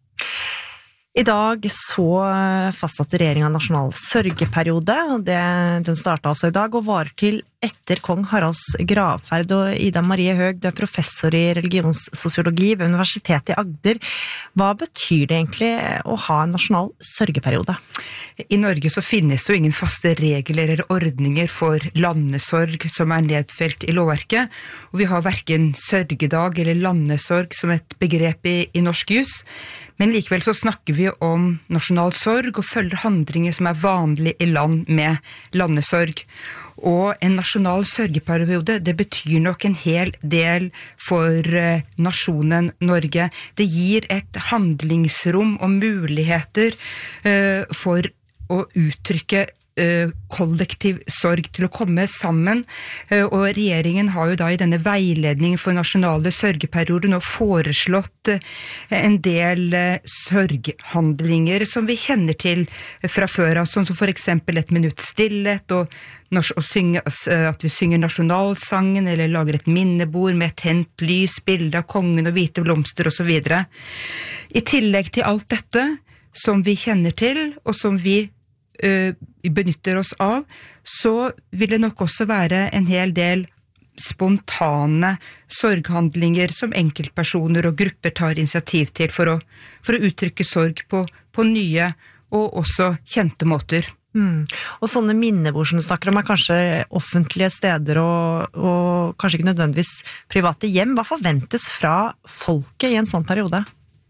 I dag så fastsatte regjeringen nasjonal sørgeperiode, og det, den startet altså i dag og varer til etter kong Haralds gravferd. Og Ida Marie Høeg, du er professor i religionssosiologi ved Universitetet i Agder. Hva betyr det egentlig å ha en nasjonal sørgeperiode? I Norge så finnes jo ingen faste regler eller ordninger for landesorg som er nedfelt i lovverket, og vi har hverken sørgedag eller landesorg som et begrep i, i norsk jus. Men likevel så snakker vi om nasjonal sorg og følger handlinger som er vanlig i land med landesorg. Og en nasjonal nasjonal sørgeperiode, det betyr nok en hel del for eh, nasjonen Norge. Det gir et handlingsrom og muligheter eh, for å uttrykke kollektiv sorg, til å komme sammen, og regjeringen har jo da i denne veiledningen for nasjonale sørgeperioder nå foreslått en del sørghandlinger som vi kjenner til fra før, sånn som for eksempel et minutt stillhet, og å synge, at vi synger nasjonalsangen, eller lager et minnebord med tent lys, bilde av kongen og hvite blomster og så videre. I tillegg til alt dette som vi kjenner til, og som vi benytter oss av, så vil det nok også være en hel del spontane sorghandlinger som enkeltpersoner og grupper tar initiativ til for å, for å uttrykke sorg på, på nye og også kjente måter. Mm. Og sånne minnebord som du snakker om er kanskje offentlige steder og, og kanskje ikke nødvendigvis private hjem. Hva forventes fra folket i en sånn periode?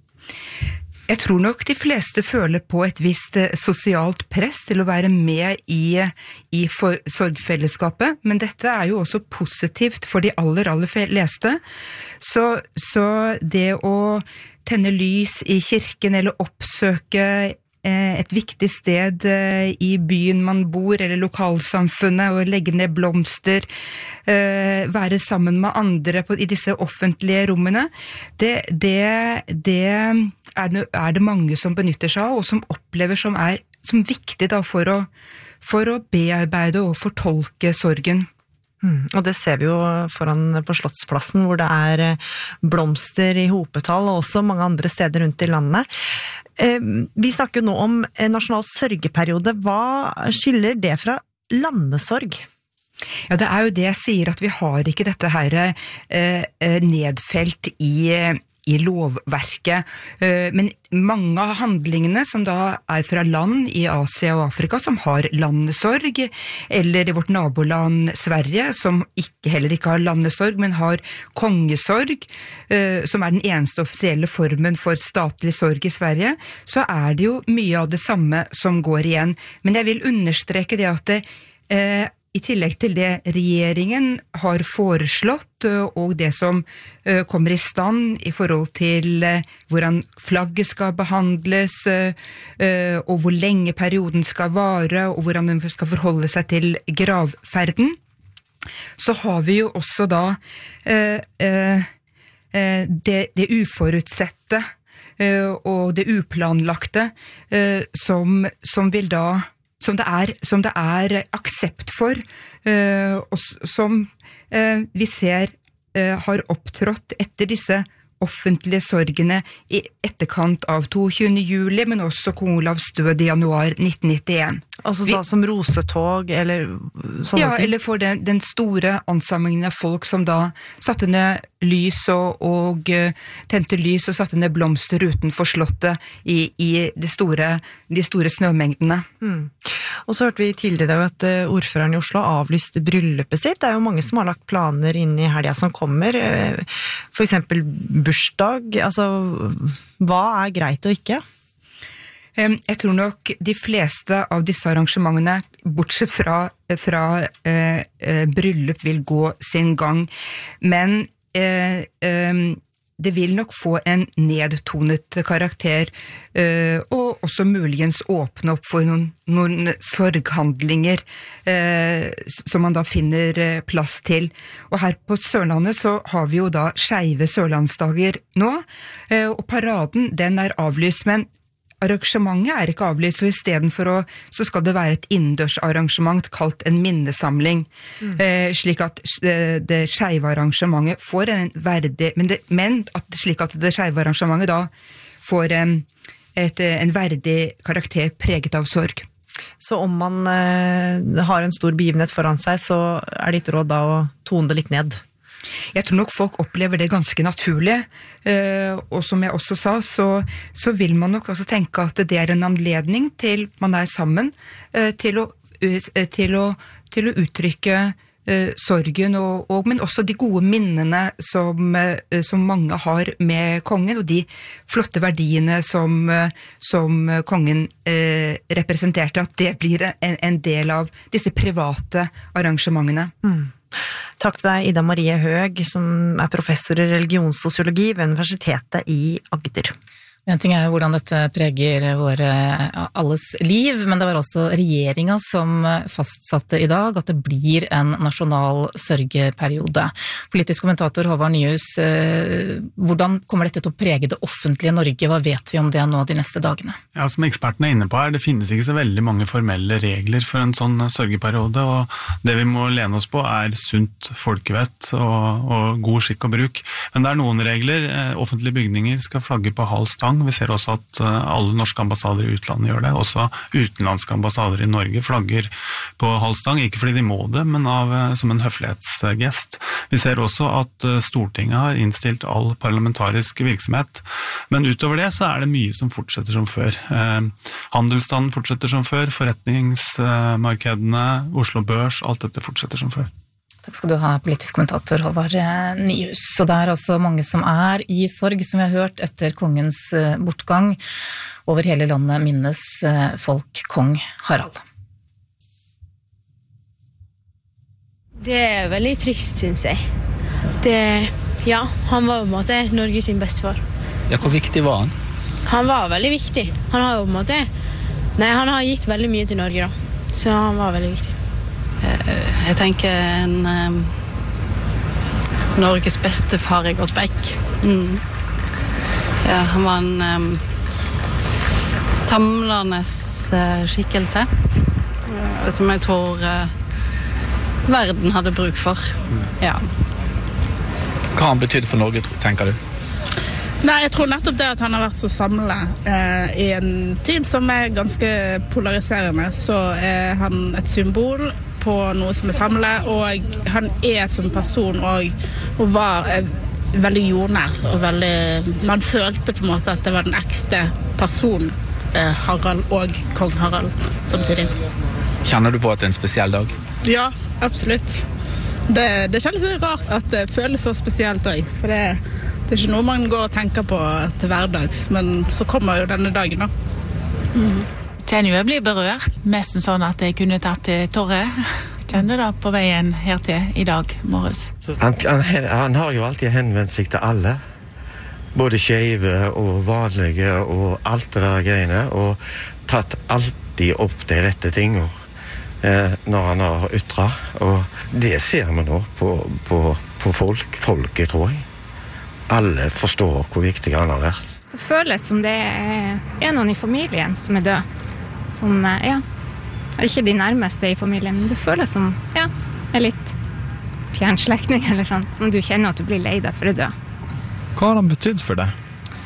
Jeg tror nok de fleste føler på et visst sosialt press til å være med i, i for, sorgfellesskapet, men dette er jo også positivt for de aller, aller fleste. Så, så det å tenne lys i kirken eller oppsøke et viktig sted i byen man bor, eller lokalsamfunnet, og legge ned blomster, være sammen med andre på, i disse offentlige rommene, det, det, det er, det, er det mange som benytter seg av, og som opplever som er som viktig da, for, å, for å bearbeide og fortolke sorgen. Mm, og det ser vi jo foran på Slottsplassen, hvor det er blomster i hopetall, og også mange andre steder rundt i landet. Vi snakker jo nå om nasjonal sørgeperiode. Hva skiller det fra landesorg? Ja, det er jo det jeg sier, at vi har ikke dette her eh, nedfelt i i lovverket, men mange av handlingene som da er fra land i Asia og Afrika som har landesorg, eller i vårt naboland Sverige som ikke, heller ikke har landesorg, men har kongesorg, som er den eneste offisielle formen for statlig sorg i Sverige, så er det jo mye av det samme som går igjen. Men jeg vil understreke det at det eh, i tillegg til det regjeringen har foreslått, og det som kommer i stand i forhold til hvordan flagget skal behandles, og hvor lenge perioden skal vare, og hvordan den skal forholde seg til gravferden, så har vi jo også da det, det uforutsette og det uplanlagte som, som vil da Som det, er, som det er aksept for, uh, og som uh, vi ser uh, har opptrådt etter disse offentlige sorgene i etterkant av tjueåtte juli, men også kong Olavs død i januar nitten nittien. Altså da som rosetog, eller sånne Ja, ting? eller for den, den store ansamlingen av folk som da satte ned lys og, og uh, tente lys og satte ned blomster utenfor slottet i, i de, store, de store snømengdene. Mm. Og så hørte vi tidligere i dag at uh, ordføreren i Oslo avlyste bryllupet sitt. Det er jo mange som har lagt planer inn i helgen som kommer, uh, for eksempel bursdag. Altså, hva er greit og ikke? Jeg tror nok de fleste av disse arrangementene, bortsett fra, fra eh, bryllup, vil gå sin gang. Men eh, eh, det vil nok få en nedtonet karakter, eh, og også muligens åpne opp for noen, noen sorghandlinger eh, som man da finner plass til. Og her på Sørlandet så har vi jo da skeive sørlandsdager nå, eh, og paraden den er avlyst, men arrangementet er ikke avlyst, så i stedet for å, så skal det være et innendørsarrangement kalt en minnesamling, mm. eh, slik at eh, det skeive arrangementet får en verdig, men, det, men at, slik at det skeive arrangementet da får eh, et, en verdig karakter preget av sorg. Så om man eh, har en stor begivenhet foran seg, så er ditt råd da å tone det litt ned? Jeg tror nok folk opplever det ganske naturlig, og som jeg også sa, så, så vil man nok også tenke at det er en anledning til man er sammen, til å, til å, til å uttrykke uh, sorgen, og, og, men også de gode minnene som, uh, som mange har med kongen, og de flotte verdiene som, uh, som kongen uh, representerte, at det blir en, en del av disse private arrangementene. Mm. Takk til deg, Ida Marie Høeg, som er professor i religionssosiologi ved Universitetet i Agder. En ting er jo hvordan dette preger våre alles liv, men det var også regjeringen som fastsatte i dag at det blir en nasjonal sørgeperiode. Politisk kommentator Håvard Nyhus, hvordan kommer dette til å prege det offentlige Norge? Hva vet vi om det nå de neste dagene? Ja, som ekspertene er inne på her, det finnes ikke så veldig mange formelle regler for en sånn sørgeperiode, og det vi må lene oss på er sunt folkevett og, og god skikk og bruk. Men det er noen regler. Offentlige bygninger skal flagge på halv stang. Vi ser også at alle norske ambassader i utlandet gjør det. Også utenlandske ambassader i Norge flagger på halv stang, ikke fordi de må det, men av, som en høflighetsgest. Vi ser også at Stortinget har innstilt all parlamentarisk virksomhet, men utover det så er det mye som fortsetter som før. Eh, handelsstanden fortsetter som før, forretningsmarkedene, Oslo Børs, alt dette fortsetter som før. Takk skal du ha, politisk kommentator Håvard Nyhus. Så det er altså mange som er i sorg, som vi har hørt, etter kongens bortgang. Over hele landet minnes folk kong Harald. Det er veldig trist, synes jeg. Det, ja, han var på en måte Norge sin bestefar. Ja, hvor viktig var han? Han var veldig viktig. Han har jo på en måte, nei, han har gitt veldig mye til Norge da. Så han var veldig viktig. Jeg tenker en um, Norges beste far er gått vekk. Mm. Ja, han var en um, samlende uh, skikkelse uh, som jeg tror uh, verden hadde bruk for. Ja. Hva har han betydd for Norge, tenker du? Nei, jeg tror nettopp det at han har vært så samlet eh, i en tid som er ganske polariserende, så er han et symbol på noe som er samlet, og han er som person og, og var eh, veldig jordnær, og veldig, man følte på en måte at det var den ekte person, eh, Harald og kong Harald samtidig. Kjenner du på at det er en spesiell dag? Ja, absolutt. Det, det kjennes litt rart at det føles så spesielt også, for det Det er ikke noe man går og tenker på til hverdags, men så kommer jo denne dagen da. Mm. Kjenner jeg blir berørt, mest sånn at jeg kunne tatt til Torre. Kjenner da på veien her til i dag morges. Han, han, han har jo alltid henvendt seg til alle, både skjeve og vanlige og alt det der greiene, og tatt alltid opp de rette tingene eh, når han har ytret. Og det ser vi nå på, på, på folk, folket tror jeg. Alle forstår hvor viktig han har vært. Det føles som det er noen i familien som er død. Som, ja, ikke de nærmeste i familien, men det føles som, ja, er litt fjernslekting eller sånn, som du kjenner at du blir lei deg for å dø. Hva har han betydd for deg?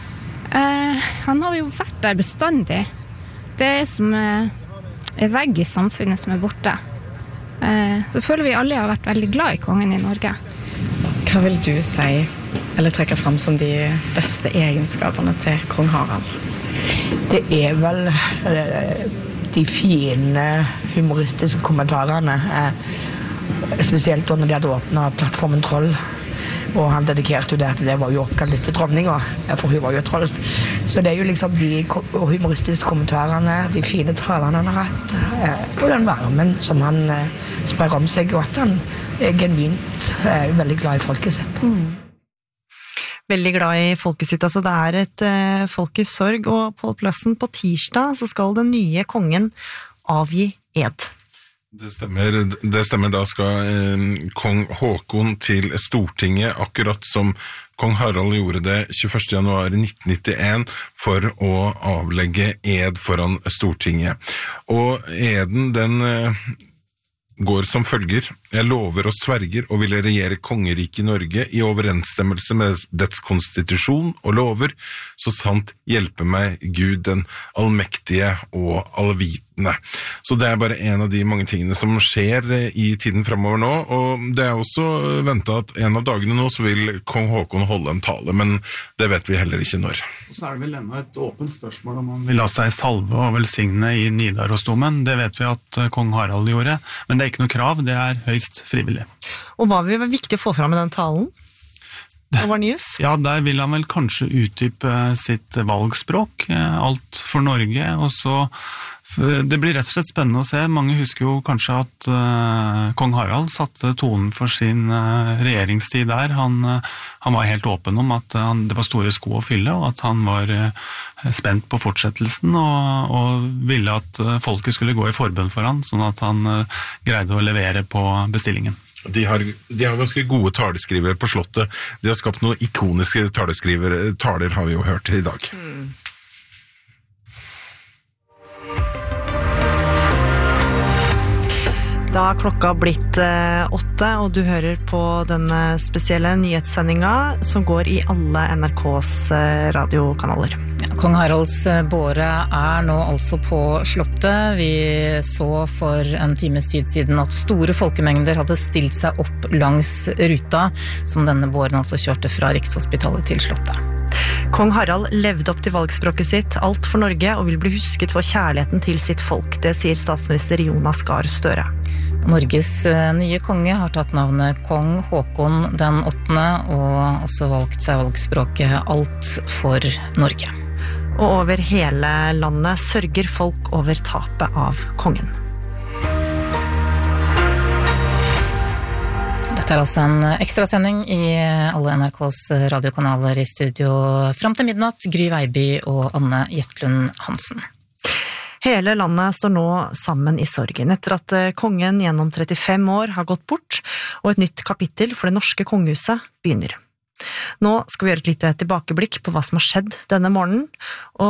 Eh, han har jo vært der bestandig. Det er som eh, en vegg i samfunnet som er borte. Eh, så føler vi alle har vært veldig glad i kongen i Norge. Hva vil du si, eller trekke frem som de beste egenskapene til kong Harald? Det er vel eh, de fine humoristiske kommentarene, eh, spesielt når de hadde åpnet plattformen Troll, og han dedikerte jo det at det var jo oppkalt litt til dronninga, for hun var jo troll. Så det er jo liksom de humoristiske kommentarene, de fine talene han har hatt, eh, og den varmen som han eh, sprer om seg, og at han er genuint eh, veldig glad i folket sitt. Mm. Veldig glad i folket sitt, altså det er et uh, folk i sorg, og på plassen på tirsdag så skal den nye kongen avgi ed. Det stemmer, det stemmer, da skal eh, kong Håkon til Stortinget, akkurat som kong Harald gjorde det tjueførste januar nitten nittien for å avlegge ed foran Stortinget. Og eden den eh, går som følger: jeg lover og sverger og vil regjere kongeriket i Norge i overensstemmelse med dets konstitusjon og lover, så sant hjelper meg Gud den allmektige og allvitende. Nei, så det er bare en av de mange tingene som skjer i tiden fremover nå, og det er også ventet at en av dagene nå så vil kong Håkon holde en tale, men det vet vi heller ikke når. Så er det vel enda et åpent spørsmål om han vil la seg salve og velsigne i Nidarosdomen. Det vet vi at kong Harald gjorde, men det er ikke noe krav, det er høyst frivillig. Og hva vil være viktig å få fram i den talen? Håvard Nyhus? Ja, der vil han vel kanskje utdype sitt valgspråk, alt for Norge, og så det blir rett og slett spennende å se. Mange husker jo kanskje at uh, kong Harald satte tonen for sin uh, regjeringstid der. Han, uh, han var helt åpen om at uh, det var store sko å fylle, og at han var uh, spent på fortsettelsen, og, og ville at uh, folket skulle gå i forbønn for han, sånn at han uh, greide å levere på bestillingen. De har, de har ganske gode taleskrivere på slottet. De har skapt noen ikoniske taleskrivere. Taler har vi jo hørt i dag. Mm. Da har klokka blitt eh, åtte, og du hører på denne spesielle nyhetssendinga som går i alle N R K's eh, radiokanaler. Ja, kong Haralds båre er nå altså på slottet. Vi så for en times tid siden at store folkemengder hadde stilt seg opp langs ruta, som denne båren altså kjørte fra Rikshospitalet til slottet. Kong Harald levde opp til valgspråket sitt, alt for Norge, og vil bli husket for kjærligheten til sitt folk. Det sier statsminister Jonas Gahr Støre. Norges nye konge har tatt navnet kong Håkon den åttende, og også valgt seg valgspråket alt for Norge. Og over hele landet sørger folk over tapet av kongen. Dette er altså en ekstrasending i alle N R K's radiokanaler i studio frem til midnatt. Gry Veiby og Anne Jetklund Hansen. Hele landet står nå sammen i sorgen etter at kongen gjennom trettifem år har gått bort, og et nytt kapittel for det norske kongehuset begynner. Nå skal vi gjøre et lite tilbakeblikk på hva som har skjedd denne morgenen, og